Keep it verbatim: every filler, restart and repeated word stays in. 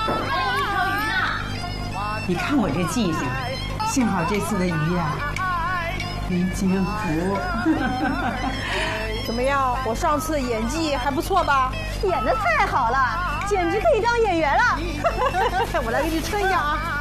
还有一条鱼呢。 你看我这记性，幸好这次的鱼呀、啊、没煎糊。 怎么样？我上次的演技还不错吧？ 演得太好了，简直可以当演员了。 我来给你吹一下啊！